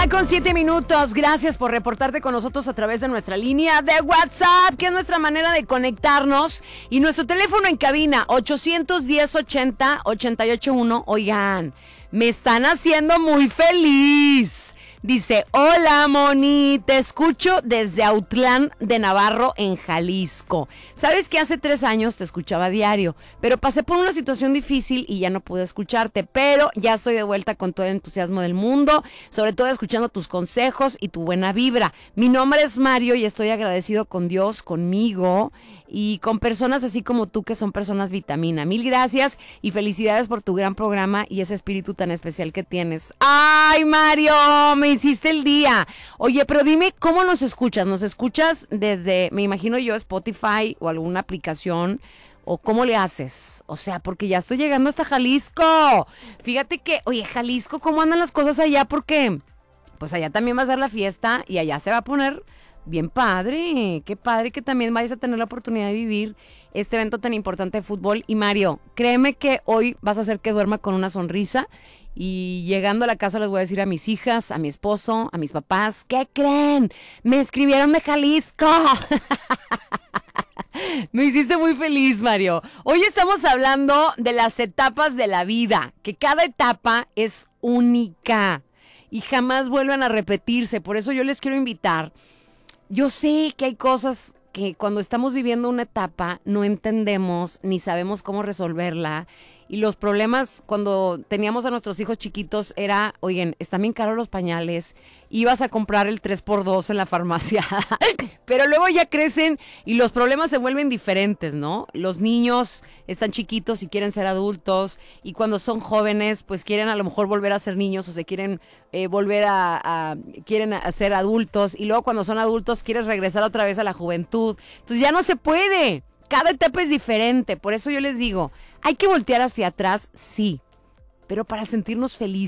con 7 minutos. Gracias por reportarte con nosotros a través de nuestra línea de WhatsApp, que es nuestra manera de conectarnos. Y nuestro teléfono en cabina, 810-80-881. Oigan, me están haciendo muy feliz. Dice, hola Moni, te escucho desde Autlán de Navarro en Jalisco. Sabes que hace 3 años te escuchaba diario, pero pasé por una situación difícil y ya no pude escucharte, pero ya estoy de vuelta con todo el entusiasmo del mundo, sobre todo escuchando tus consejos y tu buena vibra. Mi nombre es Mario y estoy agradecido con Dios, conmigo y con personas así como tú que son personas vitamina. Mil gracias y felicidades por tu gran programa y ese espíritu tan especial que tienes. ¡Ay, Mario! Me hiciste el día. Oye, pero dime, ¿cómo nos escuchas? ¿Nos escuchas desde, me imagino yo, Spotify o alguna aplicación? ¿O cómo le haces? O sea, porque ya estoy llegando hasta Jalisco. Fíjate que, oye, Jalisco, ¿cómo andan las cosas allá? Porque, pues allá también va a ser la fiesta y allá se va a poner bien padre. Qué padre que también vayas a tener la oportunidad de vivir este evento tan importante de fútbol. Y Mario, créeme que hoy vas a hacer que duerma con una sonrisa. Y llegando a la casa les voy a decir a mis hijas, a mi esposo, a mis papás, ¿qué creen? Me escribieron de Jalisco. Me hiciste muy feliz, Mario. Hoy estamos hablando de las etapas de la vida, que cada etapa es única y jamás vuelven a repetirse. Por eso yo les quiero invitar. Yo sé que hay cosas que cuando estamos viviendo una etapa no entendemos ni sabemos cómo resolverla. Y los problemas cuando teníamos a nuestros hijos chiquitos era, oigan, están bien caros los pañales, ibas a comprar el 3x2 en la farmacia, pero luego ya crecen y los problemas se vuelven diferentes, ¿no? Los niños están chiquitos y quieren ser adultos, y cuando son jóvenes, pues quieren a lo mejor volver a ser niños o se quieren volver quieren a ser adultos, y luego cuando son adultos quieres regresar otra vez a la juventud. Entonces ya no se puede. Cada etapa es diferente, por eso yo les digo, hay que voltear hacia atrás, sí, pero para sentirnos felices.